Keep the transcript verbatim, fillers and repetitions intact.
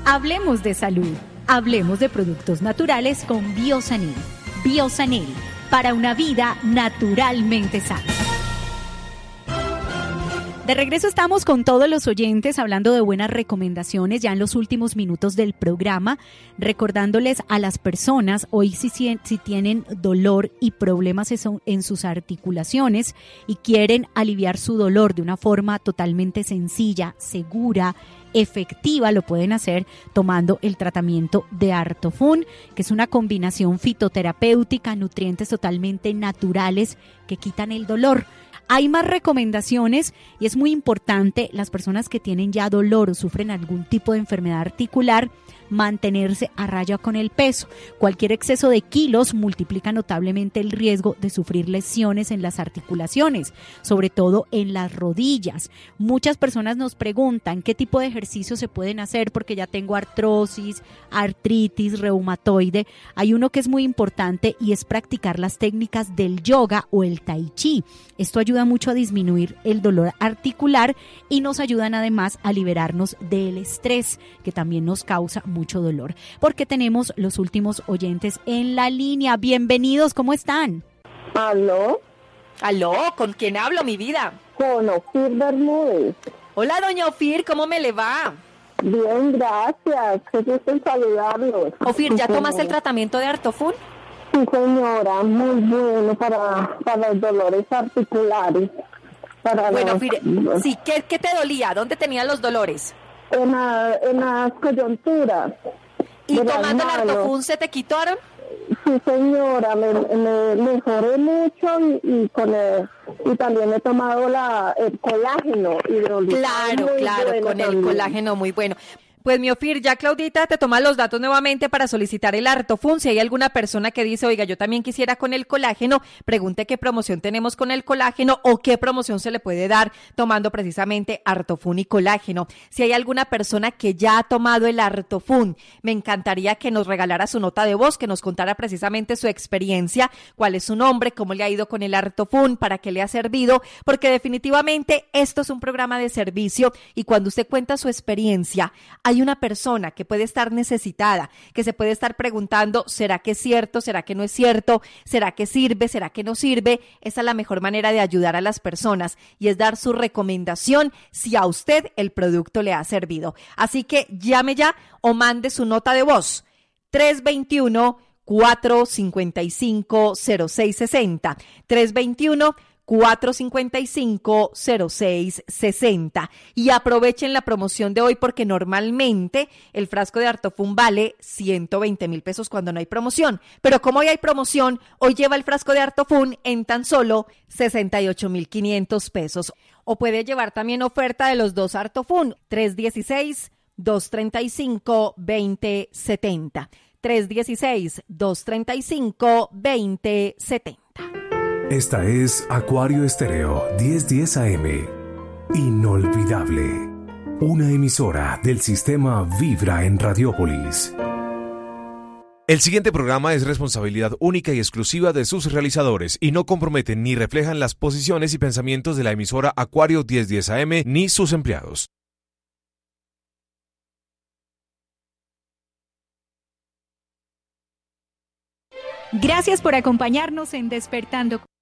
Hablemos de salud. Hablemos de productos naturales con Biosanil. Biosanil, para una vida naturalmente sana. De regreso estamos con todos los oyentes hablando de buenas recomendaciones ya en los últimos minutos del programa, recordándoles a las personas hoy si, si tienen dolor y problemas en sus articulaciones y quieren aliviar su dolor de una forma totalmente sencilla, segura, efectiva, lo pueden hacer tomando el tratamiento de Artofun, que es una combinación fitoterapéutica, nutrientes totalmente naturales que quitan el dolor. Hay más recomendaciones y es muy importante las personas que tienen ya dolor o sufren algún tipo de enfermedad articular mantenerse a raya con el peso. Cualquier exceso de kilos multiplica notablemente el riesgo de sufrir lesiones en las articulaciones, sobre todo en las rodillas. Muchas personas nos preguntan qué tipo de ejercicios se pueden hacer porque ya tengo artrosis, artritis, reumatoide. Hay uno que es muy importante y es practicar las técnicas del yoga o el tai chi. Esto ayuda mucho a disminuir el dolor articular y nos ayudan además a liberarnos del estrés que también nos causa mucho dolor, porque tenemos los últimos oyentes en la línea. Bienvenidos, ¿cómo están? ¿Aló? ¿Aló? ¿Con quién hablo, mi vida? Con Ofir Bermúdez. Hola, doña Ofir, ¿cómo me le va? Bien, gracias. Qué gusto en saludarlos. Ofir, ¿ya Sí, tomaste el señora. tratamiento de Artofun? Sí, señora, muy bueno para, para los dolores articulares. Para Bueno, los- Ofir, sí, ¿qué, qué te dolía? ¿Dónde tenías los dolores? En, la- en las coyunturas. ¿Y de las tomando el manos. Artofun se te quitaron? Sí, señora, me, me mejoré mucho y, y con el, y también he tomado la, el colágeno hidrolizado. Claro, muy claro, bueno con el también. colágeno muy bueno. Pues mi Ofir, ya Claudita te toma los datos nuevamente para solicitar el Artofun. Si hay alguna persona que dice, oiga, yo también quisiera con el colágeno, pregunte qué promoción tenemos con el colágeno o qué promoción se le puede dar tomando precisamente Artofun y colágeno. Si hay alguna persona que ya ha tomado el Artofun, me encantaría que nos regalara su nota de voz, que nos contara precisamente su experiencia, cuál es su nombre, cómo le ha ido con el Artofun, para qué le ha servido, porque definitivamente esto es un programa de servicio y cuando usted cuenta su experiencia, hay una persona que puede estar necesitada, que se puede estar preguntando, ¿será que es cierto? ¿Será que no es cierto? ¿Será que sirve? ¿Será que no sirve? Esa es la mejor manera de ayudar a las personas y es dar su recomendación si a usted el producto le ha servido. Así que llame ya o mande su nota de voz. tres dos uno, cuatro cinco cinco, cero seis seis cero. tres dos uno, cuatro cinco cinco, cero seis seis cero. Y aprovechen la promoción de hoy porque normalmente el frasco de Artofun vale ciento veinte mil pesos cuando no hay promoción. Pero como hoy hay promoción, hoy lleva el frasco de Artofun en tan solo sesenta y ocho mil quinientos pesos. O puede llevar también oferta de los dos Artofun, tres uno seis, dos tres cinco, dos cero siete cero. tres uno seis, dos tres cinco, dos cero siete cero. Esta es Acuario Estéreo diez diez A M. Inolvidable. Una emisora del sistema Vibra en Radiópolis. El siguiente programa es responsabilidad única y exclusiva de sus realizadores y no comprometen ni reflejan las posiciones y pensamientos de la emisora Acuario diez diez A M ni sus empleados. Gracias por acompañarnos en Despertando